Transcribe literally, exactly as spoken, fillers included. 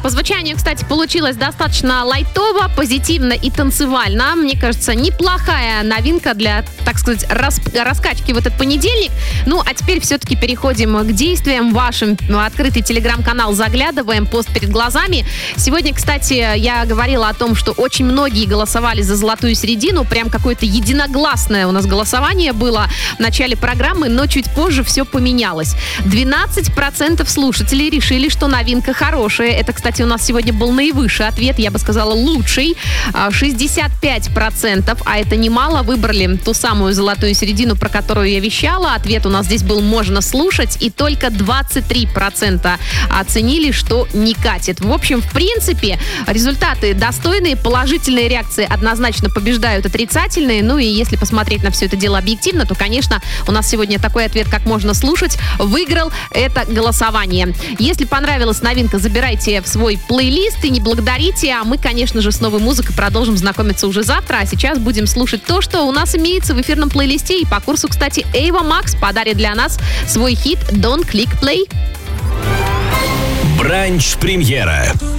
По звучанию, кстати, получилось достаточно лайтово, позитивно и танцевально. Мне кажется, неплохая новинка для, так сказать, рас, раскачки в этот понедельник. Ну, а теперь все-таки переходим к действиям. Вашим открытый телеграм-канал заглядываем, пост перед глазами. Сегодня, кстати, я говорила о том, что очень многие голосовали за золотую середину. Прям какое-то единогласное у нас голосование было в начале программы, но чуть позже все поменялось. двенадцать процентов слушателей решили, что новинка хорошая. Это, кстати, у нас сегодня был наивысший ответ, я бы сказала, лучший. шестьдесят пять процентов, а это немало, выбрали ту самую золотую середину, про которую я вещала. Ответ у нас здесь был «можно слушать», и только двадцать три процента оценили, что не катит. В общем, в принципе, результаты достойные, положительные реакции однозначно побеждают отрицательные. Ну и если посмотреть на все это дело объективно, то, конечно, у нас сегодня такой ответ, как «можно слушать», выиграл это голосование. Если понравилась новинка, забирайте в свой плейлист и не благодарите. А мы, конечно же, с новой музыкой продолжим знакомиться уже завтра. А сейчас будем слушать то, что у нас имеется в эфирном плейлисте. И по курсу, кстати, Ava Max подарит для нас свой хит «Don't Click Play». Бранч-премьера.